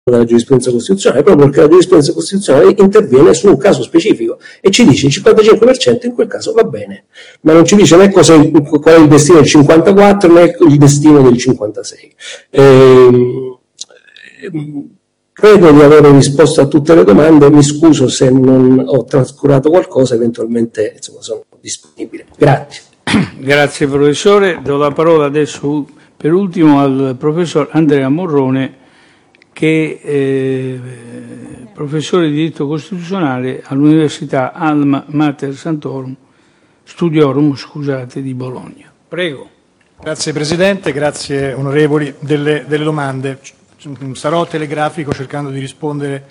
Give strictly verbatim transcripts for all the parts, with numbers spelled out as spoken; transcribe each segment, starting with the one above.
della giurisprudenza costituzionale, proprio perché la giurisprudenza costituzionale interviene su un caso specifico e ci dice il cinquantacinque per cento in quel caso va bene, ma non ci dice né cosa, qual è il destino del cinquantaquattro né il destino del cinquantasei. Ehm, credo di aver risposto a tutte le domande, mi scuso se non ho trascurato qualcosa, eventualmente insomma, sono disponibile. Grazie. Grazie professore, do la parola adesso per ultimo al professor Andrea Morrone, che è eh, professore di diritto costituzionale all'Università Alma Mater Sanctorum, Studiorum, scusate, di Bologna. Prego. Grazie Presidente, grazie onorevoli delle, delle domande. Sarò telegrafico cercando di rispondere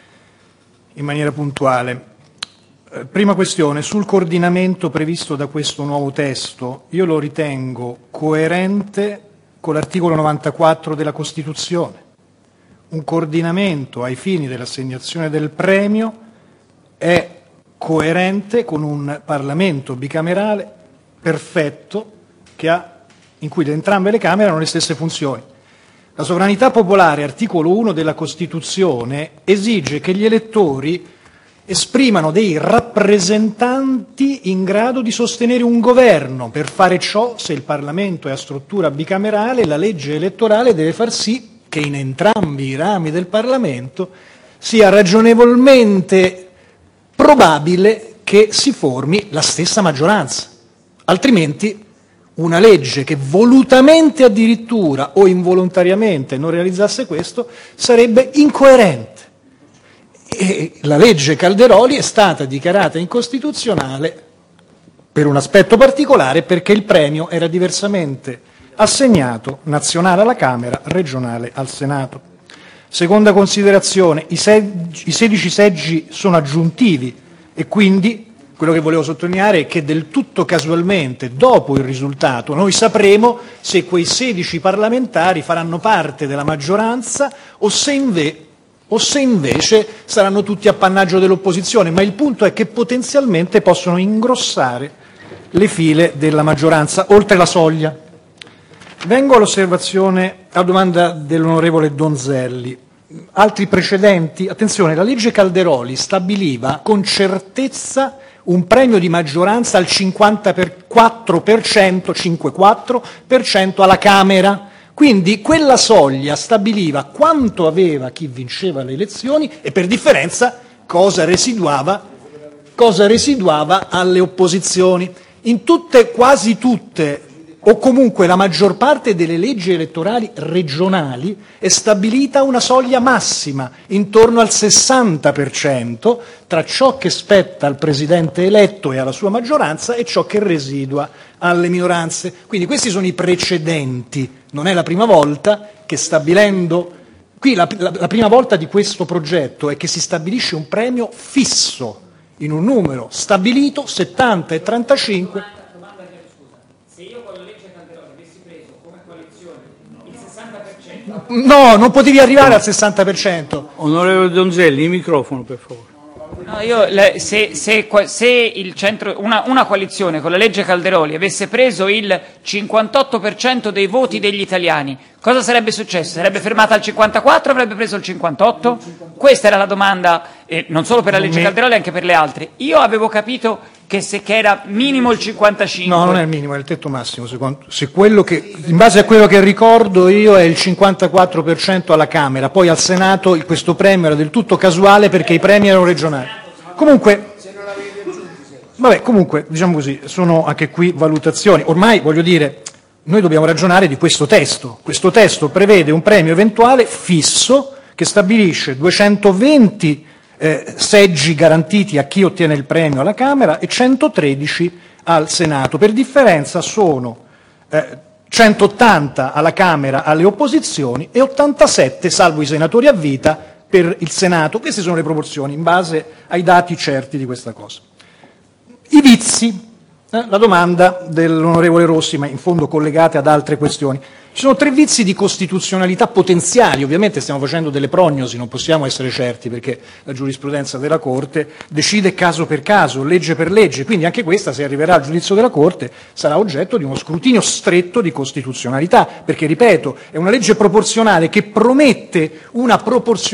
in maniera puntuale. Prima questione, sul coordinamento previsto da questo nuovo testo, io lo ritengo coerente con l'articolo novantaquattro della Costituzione. Un coordinamento ai fini dell'assegnazione del premio è coerente con un Parlamento bicamerale perfetto che ha, in cui entrambe le Camere hanno le stesse funzioni. La sovranità popolare, articolo uno della Costituzione, esige che gli elettori esprimano dei rappresentanti in grado di sostenere un governo. Per fare ciò, se il Parlamento è a struttura bicamerale, la legge elettorale deve far sì che in entrambi i rami del Parlamento sia ragionevolmente probabile che si formi la stessa maggioranza. Altrimenti una legge che volutamente addirittura o involontariamente non realizzasse questo sarebbe incoerente. E la legge Calderoli è stata dichiarata incostituzionale per un aspetto particolare, perché il premio era diversamente assegnato, nazionale alla Camera, regionale al Senato. Seconda considerazione, i, seggi, i sedici seggi sono aggiuntivi e quindi quello che volevo sottolineare è che del tutto casualmente, dopo il risultato, noi sapremo se quei sedici parlamentari faranno parte della maggioranza o se, inve- o se invece saranno tutti appannaggio dell'opposizione, ma il punto è che potenzialmente possono ingrossare le file della maggioranza, oltre la soglia. Vengo all'osservazione, alla domanda dell'onorevole Donzelli. Altri precedenti? Attenzione, la legge Calderoli stabiliva con certezza un premio di maggioranza al cinquantaquattro per cento, cinquantaquattro per cento alla Camera. Quindi quella soglia stabiliva quanto aveva chi vinceva le elezioni e per differenza cosa residuava, cosa residuava alle opposizioni. In tutte, quasi tutte, o comunque la maggior parte delle leggi elettorali regionali è stabilita una soglia massima, intorno al sessanta per cento, tra ciò che spetta al Presidente eletto e alla sua maggioranza e ciò che residua alle minoranze. Quindi questi sono i precedenti, non è la prima volta che stabilendo... Qui la, la, la prima volta di questo progetto è che si stabilisce un premio fisso, in un numero stabilito, settanta e trentacinque... No, non potevi arrivare al sessanta per cento. Onorevole Donzelli, il microfono per favore. No, io, le, se, se, se il centro, una, una coalizione con la legge Calderoli avesse preso il cinquantotto per cento dei voti degli italiani, cosa sarebbe successo? Sarebbe fermata al cinquantaquattro o avrebbe preso il cinquantotto? Questa era la domanda, eh, non solo per la legge Calderoli, anche per le altre. Io avevo capito che, se, che era minimo il cinquantacinque. No, non è il minimo, è il tetto massimo. Se, se quello che, in base a quello che ricordo io, è il cinquantaquattro per cento alla Camera, poi al Senato questo premio era del tutto casuale perché i premi erano regionali. Comunque, vabbè, comunque, diciamo così, sono anche qui valutazioni. Ormai, voglio dire, noi dobbiamo ragionare di questo testo. Questo testo prevede un premio eventuale fisso che stabilisce duecentoventi eh, seggi garantiti a chi ottiene il premio alla Camera e centotredici al Senato. Per differenza sono eh, centottanta alla Camera alle opposizioni e ottantasette, salvo i senatori a vita, per il Senato. Queste sono le proporzioni in base ai dati certi di questa cosa. I vizi. La domanda dell'onorevole Rossi, ma in fondo collegate ad altre questioni. Ci sono tre vizi di costituzionalità potenziali, ovviamente stiamo facendo delle prognosi, non possiamo essere certi perché la giurisprudenza della Corte decide caso per caso, legge per legge, quindi anche questa, se arriverà al giudizio della Corte, sarà oggetto di uno scrutinio stretto di costituzionalità, perché, ripeto, è una legge proporzionale che promette una proporzionalità